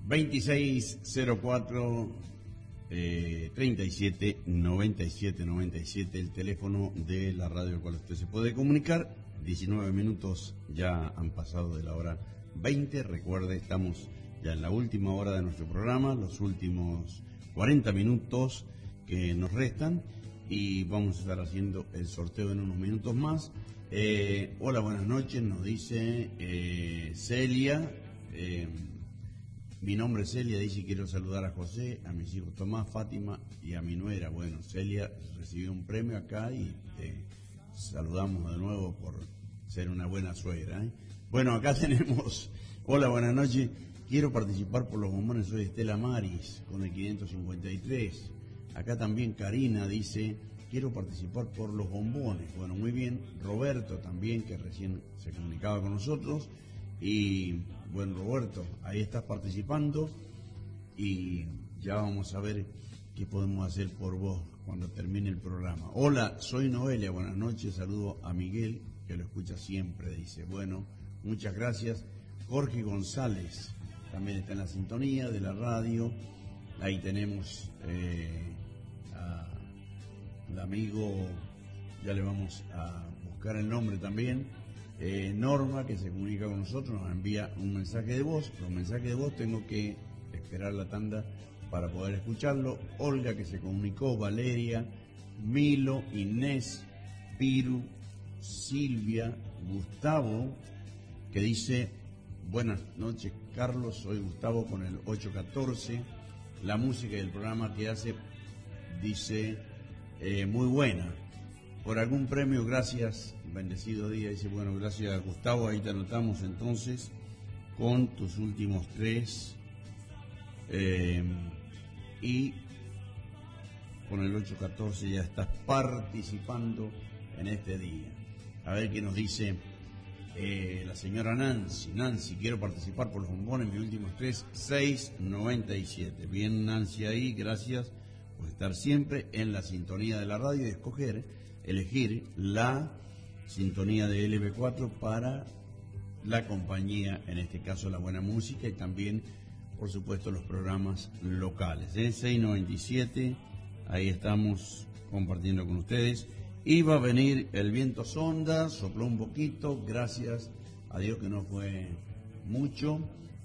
2604 37 97 97, el teléfono de la radio al cual usted se puede comunicar. 19 minutos ya han pasado de la hora 20. Recuerde, estamos ya en la última hora de nuestro programa, los últimos 40 minutos que nos restan, y vamos a estar haciendo el sorteo en unos minutos más. Hola, buenas noches, nos dice Celia. Mi nombre es Celia, dice: quiero saludar a José, a mis hijos Tomás, Fátima y a mi nuera. Bueno, Celia recibió un premio acá y te saludamos de nuevo por ser una buena suegra, ¿eh? Bueno, acá tenemos: hola, buenas noches, quiero participar por los bombones, soy Estela Maris con el 553. Acá también Karina dice: quiero participar por los bombones. Bueno, muy bien. Roberto también, que recién se comunicaba con nosotros. Y bueno, Roberto, ahí estás participando y ya vamos a ver qué podemos hacer por vos cuando termine el programa. Hola, soy Noelia, buenas noches, saludo a Miguel, que lo escucha siempre, dice. Bueno, muchas gracias. Jorge González también está en la sintonía de la radio. Ahí tenemos al amigo, ya le vamos a buscar el nombre también. Norma, que se comunica con nosotros, nos envía un mensaje de voz. Los mensajes de voz tengo que esperar la tanda para poder escucharlo. Olga, que se comunicó, Valeria, Milo, Inés, Piru, Silvia, Gustavo, que dice: buenas noches, Carlos, soy Gustavo con el 814. La música del programa que hace, dice, muy buena. Por algún premio, gracias, bendecido día. Dice: bueno, gracias, Gustavo, ahí te anotamos entonces con tus últimos 3 y con el 814 ya estás participando en este día. A ver qué nos dice la señora Nancy. Nancy, quiero participar por los bombones, mis últimos 3, 697. Bien, Nancy, ahí, gracias por estar siempre en la sintonía de la radio y elegir la sintonía de LB4 para la compañía, en este caso la buena música, y también, por supuesto, los programas locales. 697, ahí estamos compartiendo con ustedes. Iba a venir el viento sonda, sopló un poquito, gracias a Dios que no fue mucho,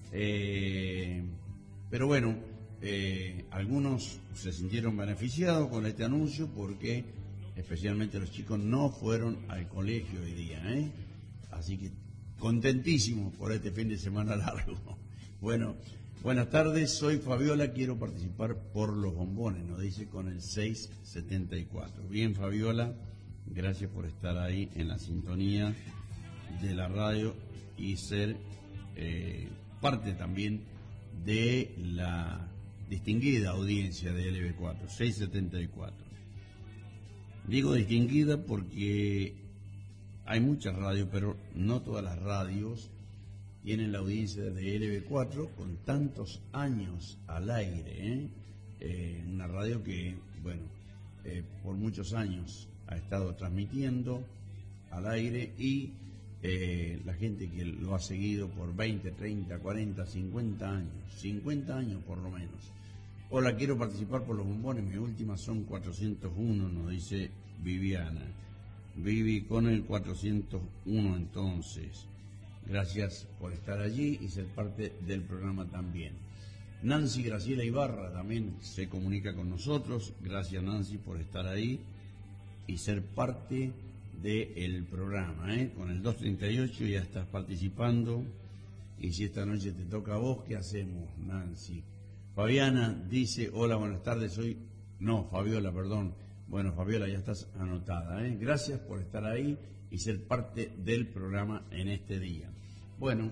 pero bueno, algunos se sintieron beneficiados con este anuncio porque especialmente los chicos no fueron al colegio hoy día, ¿eh? Así que contentísimos por este fin de semana largo. Bueno, buenas tardes, soy Fabiola, quiero participar por los bombones, nos dice con el 674. Bien, Fabiola, gracias por estar ahí en la sintonía de la radio y ser parte también de la distinguida audiencia de LB4, 674. Digo distinguida porque hay muchas radios, pero no todas las radios tienen la audiencia de LB4 con tantos años al aire, una radio que, bueno, por muchos años ha estado transmitiendo al aire y la gente que lo ha seguido por 20, 30, 40, 50 años por lo menos. Hola, quiero participar por los bombones, mis últimas son 401, nos dice Viviana. Vivi con el 401 entonces. Gracias por estar allí y ser parte del programa también. Nancy Graciela Ibarra también se comunica con nosotros. Gracias, Nancy, por estar ahí y ser parte del programa, Con el 238 ya estás participando. Y si esta noche te toca a vos, ¿qué hacemos, Nancy? Fabiana dice: hola, buenas tardes, Fabiola, perdón. Bueno, Fabiola, ya estás anotada, Gracias por estar ahí y ser parte del programa en este día. Bueno,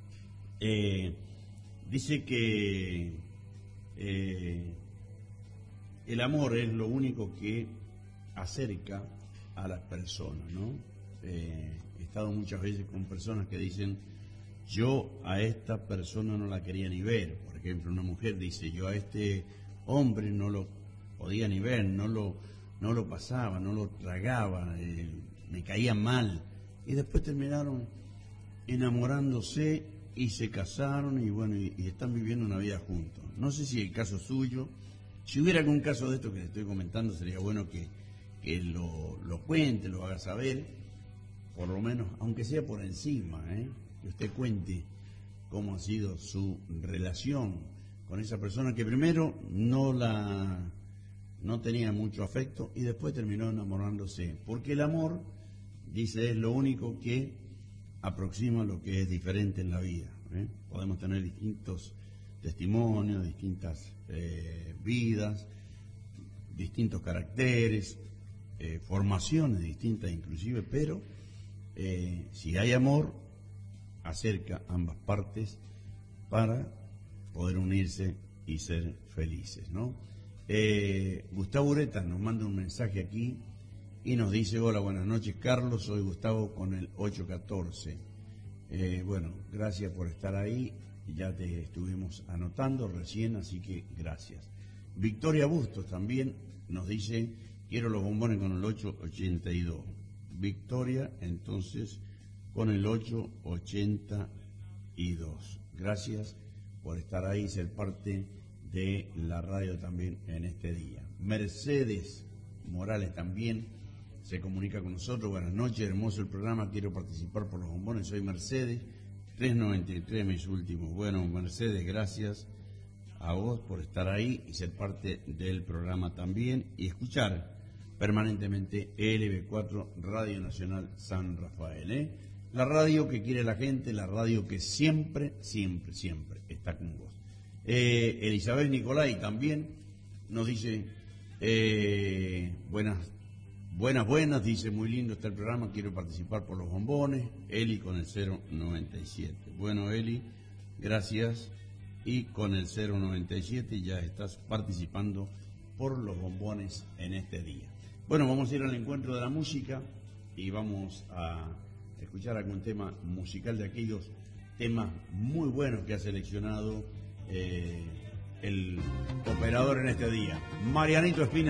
dice que el amor es lo único que acerca a las personas, ¿no? He estado muchas veces con personas que dicen: yo a esta persona no la quería ni ver. Por ejemplo, una mujer dice: yo a este hombre no lo podía ni ver, no lo pasaba, no lo tragaba, me caía mal. Y después terminaron enamorándose y se casaron y bueno, y están viviendo una vida juntos. No sé si el caso suyo, si hubiera algún caso de esto que le estoy comentando, sería bueno que lo cuente, lo haga saber, por lo menos, aunque sea por encima, que usted cuente cómo ha sido su relación con esa persona que primero no tenía mucho afecto y después terminó enamorándose, porque el amor, dice, es lo único que aproxima lo que es diferente en la vida. Podemos tener distintos testimonios, distintas vidas, distintos caracteres, formaciones distintas inclusive, pero si hay amor, acerca ambas partes para poder unirse y ser felices, ¿no? Gustavo Ureta nos manda un mensaje aquí y nos dice: hola, buenas noches Carlos, soy Gustavo con el 814. Bueno, gracias por estar ahí, ya te estuvimos anotando recién, así que gracias. Victoria Bustos también nos dice: quiero los bombones con el 882. Victoria, entonces, con el 882. Gracias por estar ahí, ser parte de la radio también en este día. Mercedes Morales también se comunica con nosotros. Buenas noches, hermoso el programa, quiero participar por los bombones, soy Mercedes, 393 mis últimos. Bueno, Mercedes, gracias a vos por estar ahí y ser parte del programa también y escuchar permanentemente LB4 Radio Nacional San Rafael, la radio que quiere la gente, la radio que siempre, siempre, siempre está con vos. Elizabeth Nicolai también nos dice: buenas, dice, muy lindo está el programa, quiero participar por los bombones. Eli con el 097. Bueno, Eli, gracias, y con el 097 ya estás participando por los bombones en este día. Bueno, vamos a ir al encuentro de la música y vamos a escuchar algún tema musical de aquellos temas muy buenos que ha seleccionado el operador en este día, Marianito Espina.